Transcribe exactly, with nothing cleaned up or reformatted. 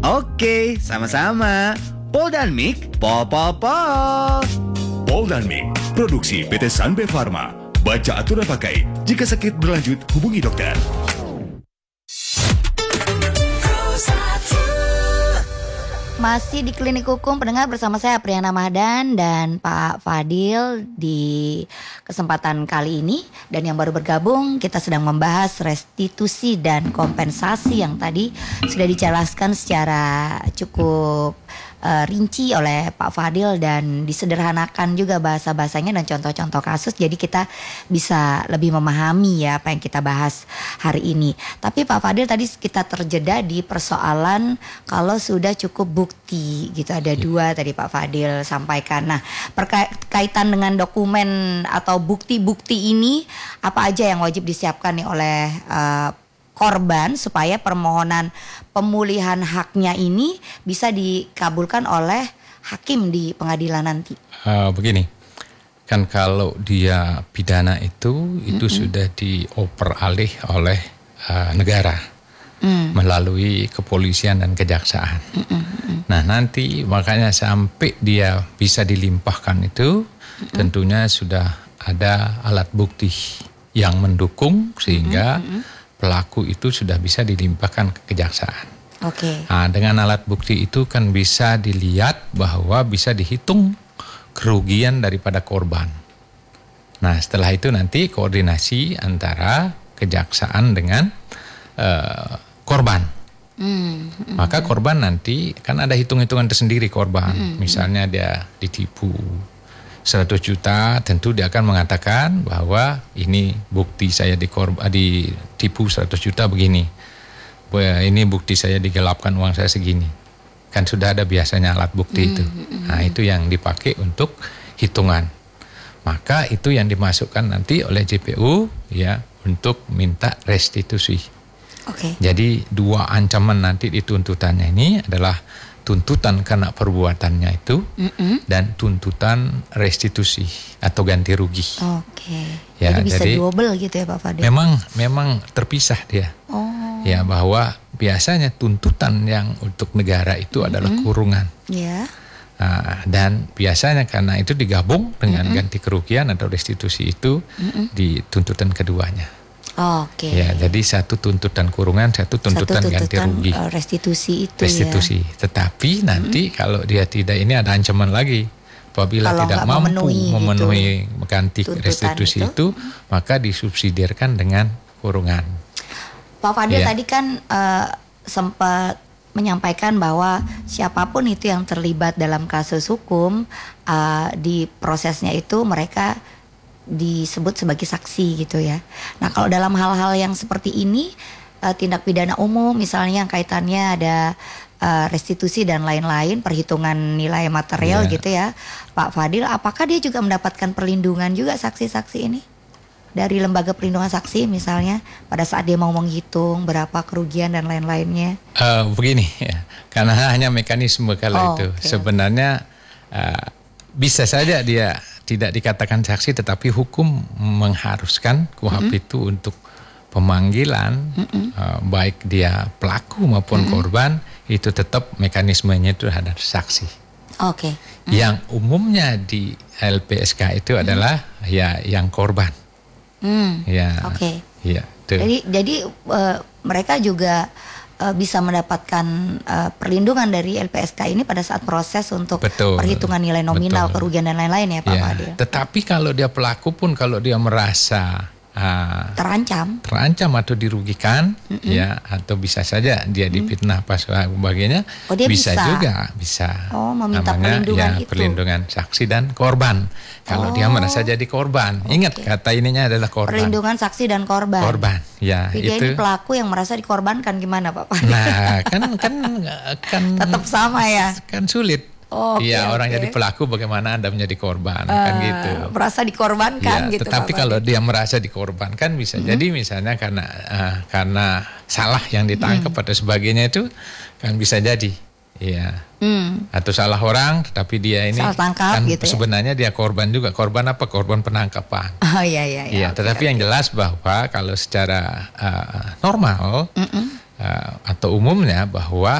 Oke, sama-sama. Pol dan Mik, pol pol pol. Pol dan Mik, produksi P T Sanbe Pharma. Baca aturan pakai. Jika sakit berlanjut, hubungi dokter. Masih di Klinik Hukum pendengar, bersama saya Priyana Mahdan dan Pak Fadil di kesempatan kali ini. Dan yang baru bergabung, kita sedang membahas restitusi dan kompensasi yang tadi sudah dijelaskan secara cukup uh, rinci oleh Pak Fadil dan disederhanakan juga bahasa-bahasanya dan contoh-contoh kasus. Jadi kita bisa lebih memahami ya apa yang kita bahas hari ini. Tapi Pak Fadil tadi kita terjeda di persoalan kalau sudah cukup bukti gitu, ada dua tadi Pak Fadil sampaikan. Nah, berkaitan dengan dokumen atau bukti-bukti ini, apa aja yang wajib disiapkan nih oleh uh, korban supaya permohonan pemulihan haknya ini bisa dikabulkan oleh hakim di pengadilan nanti? Uh, begini, kan kalau dia pidana itu itu mm-hmm. sudah dioper alih oleh uh, negara mm. melalui kepolisian dan kejaksaan. Mm-hmm. Nah nanti makanya sampai dia bisa dilimpahkan itu mm-hmm. tentunya sudah ada alat bukti yang mendukung sehingga mm-hmm. pelaku itu sudah bisa dilimpahkan ke kejaksaan. Oke. Okay. Nah, dengan alat bukti itu kan bisa dilihat bahwa bisa dihitung kerugian daripada korban. Nah, setelah itu nanti koordinasi antara kejaksaan dengan uh, korban. Mm-hmm. Maka korban nanti kan ada hitung-hitungan tersendiri korban. Mm-hmm. Misalnya dia ditipu seratus juta, tentu dia akan mengatakan bahwa ini bukti saya dikorban, ditipu seratus juta begini. Ini bukti saya digelapkan uang saya segini. Kan sudah ada biasanya alat bukti mm-hmm. itu. Nah, itu yang dipakai untuk hitungan. Maka itu yang dimasukkan nanti oleh J P U ya untuk minta restitusi. Oke. Okay. Jadi dua ancaman nanti di tuntutannya ini adalah tuntutan karena perbuatannya itu mm-hmm. dan tuntutan restitusi atau ganti rugi. Oke. Okay. Ya, jadi bisa jadi double gitu ya Pak Fadil? Memang memang terpisah dia. Oh. Ya, bahwa biasanya tuntutan yang untuk negara itu mm-hmm. adalah kurungan. Ya. Yeah. Nah, dan biasanya karena itu digabung dengan mm-hmm. ganti kerugian atau restitusi itu mm-hmm. di tuntutan keduanya. Oke. Okay. Ya, jadi satu tuntutan kurungan, satu tuntutan, satu tuntutan ganti rugi. Restitusi itu restitusi. Ya. Tetapi nanti mm-hmm. kalau dia tidak, ini ada ancaman lagi. Apabila kalau tidak mampu memenuhi, memenuhi gitu, ganti restitusi itu, itu, maka disubsidiarkan dengan kurungan. Pak Fadil ya. Tadi kan uh, sempat menyampaikan bahwa siapapun itu yang terlibat dalam kasus hukum uh, di prosesnya itu mereka disebut sebagai saksi gitu ya. Nah kalau dalam hal-hal yang seperti ini uh, tindak pidana umum misalnya yang kaitannya ada uh, restitusi dan lain-lain, perhitungan nilai material yeah. gitu ya, Pak Fadil, apakah dia juga mendapatkan perlindungan juga saksi-saksi ini dari lembaga perlindungan saksi misalnya pada saat dia mau menghitung berapa kerugian dan lain-lainnya? Uh, begini ya, karena hanya mekanisme kalau oh, itu okay. sebenarnya uh, bisa saja dia tidak dikatakan saksi, tetapi hukum mengharuskan kuhap mm-hmm. itu untuk pemanggilan mm-hmm. uh, baik dia pelaku maupun mm-hmm. korban itu tetap mekanismenya itu ada saksi. Oke. Okay. Mm-hmm. Yang umumnya di L P S K itu mm-hmm. adalah ya yang korban. Mm. Ya. Oke. Okay. Ya. Jadi jadi uh, mereka juga uh, bisa mendapatkan uh, perlindungan dari L P S K ini pada saat proses untuk betul, perhitungan nilai nominal, betul. Kerugian dan lain-lain ya Pak ya, Fadil. Tetapi kalau dia pelaku pun kalau dia merasa uh, terancam, terancam atau dirugikan, mm-hmm. ya atau bisa saja dia difitnah pas sebagainya, oh, dia bisa, bisa juga bisa. Oh, meminta namanya, perlindungan ya, itu. Perlindungan saksi dan korban. Kalau oh. dia merasa jadi korban, okay. Ingat kata ininya adalah korban. Perlindungan saksi dan korban. Korban, ya. Jika itu. Ini pelaku yang merasa dikorbankan gimana Pak Fadil? Nah, kan kan kan tetap sama ya. Kan sulit. Oh, iya, okay, orang okay. jadi pelaku bagaimana Anda menjadi korban, uh, kan gitu. Merasa dikorbankan ya, gitu. Tetapi Pak kalau dia merasa dikorbankan bisa mm-hmm. jadi misalnya karena uh, karena salah yang ditangkap mm. atau sebagainya itu kan bisa jadi. Iya. Mm. Atau salah orang tetapi dia ini salah tangkap, kan gitu sebenarnya ya? Dia korban juga. Korban apa? Korban penangkapan. Oh iya iya iya. Iya, okay, tetapi okay. yang jelas bahwa kalau secara uh, normal uh, atau umumnya bahwa